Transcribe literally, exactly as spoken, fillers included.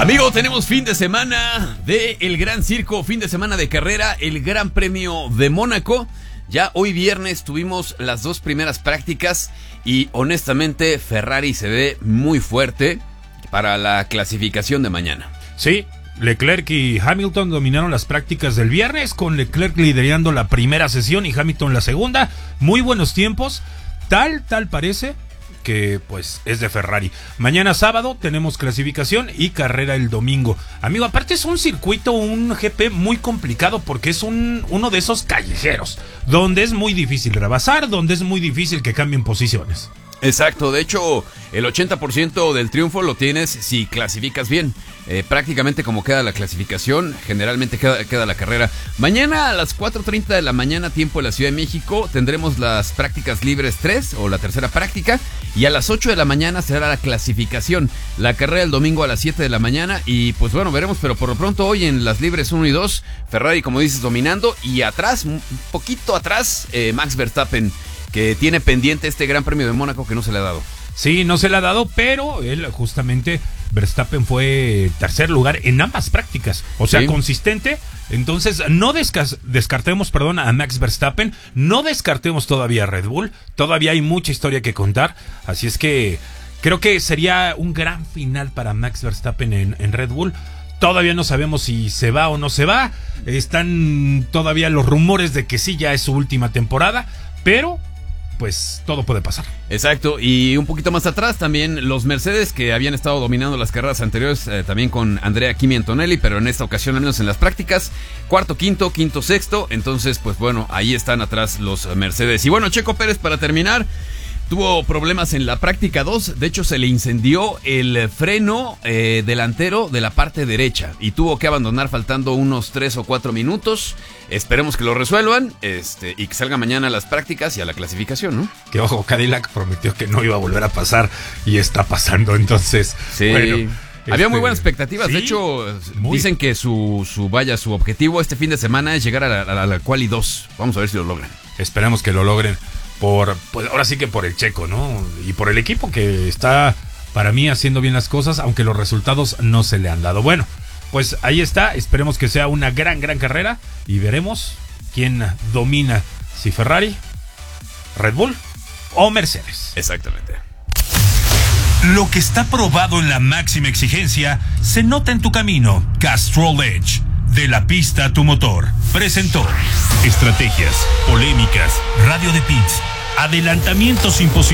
Amigo, tenemos fin de semana de el Gran Circo, fin de semana de carrera, el Gran Premio de Mónaco. Ya hoy viernes tuvimos las dos primeras prácticas y honestamente Ferrari se ve muy fuerte para la clasificación de mañana. Sí, Leclerc y Hamilton dominaron las prácticas del viernes, con Leclerc liderando la primera sesión y Hamilton la segunda. Muy buenos tiempos, tal, tal parece que pues es de Ferrari. Mañana sábado tenemos clasificación y carrera el domingo. Amigo, aparte es un circuito, un G P muy complicado porque es un uno de esos callejeros donde es muy difícil rebasar, donde es muy difícil que cambien posiciones. Exacto, de hecho el ochenta por ciento del triunfo lo tienes si clasificas bien. Eh, prácticamente como queda la clasificación, generalmente queda, queda la carrera. Mañana a las cuatro treinta de la mañana, tiempo de la Ciudad de México, tendremos las prácticas libres tres o la tercera práctica. Y a las ocho de la mañana será la clasificación. La carrera el domingo a las siete de la mañana. Y pues bueno, veremos, pero por lo pronto hoy en las libres uno y dos, Ferrari, como dices, dominando. Y atrás, un poquito atrás, eh, Max Verstappen, que tiene pendiente este Gran Premio de Mónaco que no se le ha dado. Sí, no se le ha dado, pero él justamente, Verstappen fue tercer lugar en ambas prácticas. O sea, sí, consistente. Entonces, no desca- descartemos, perdón, a Max Verstappen. No descartemos todavía a Red Bull. Todavía hay mucha historia que contar. Así es que creo que sería un gran final para Max Verstappen en, en Red Bull. Todavía no sabemos si se va o no se va. Están todavía los rumores de que sí, ya es su última temporada. Pero pues todo puede pasar. Exacto, y un poquito más atrás también los Mercedes, que habían estado dominando las carreras anteriores, eh, también con Andrea Kimi Antonelli, pero en esta ocasión al menos en las prácticas, cuarto, quinto, quinto, sexto. Entonces pues bueno, ahí están atrás los Mercedes. Y bueno, Checo Pérez, para terminar, tuvo problemas en la práctica dos. De hecho, se le incendió el freno eh, delantero de la parte derecha y tuvo que abandonar faltando unos tres o cuatro minutos. Esperemos que lo resuelvan este, y que salga mañana a las prácticas y a la clasificación, ¿no? Que ojo, Cadillac prometió que no iba a volver a pasar y está pasando, entonces. Sí. Bueno, había este, muy buenas expectativas. ¿Sí? De hecho, muy. Dicen que su, su vaya, su objetivo este fin de semana es llegar a la, a la, a la Quali dos. Vamos a ver si lo logran. Esperemos que lo logren. Por, pues ahora sí que por el Checo, ¿no? Y por el equipo que está, para mí, haciendo bien las cosas, aunque los resultados no se le han dado. Bueno, pues ahí está. Esperemos que sea una gran, gran carrera y veremos quién domina, si Ferrari, Red Bull o Mercedes. Exactamente. Lo que está probado en la máxima exigencia se nota en tu camino. Castrol Edge, de la pista a tu motor, presentó estrategias, polémicas, radio de pits, adelantamientos imposibles.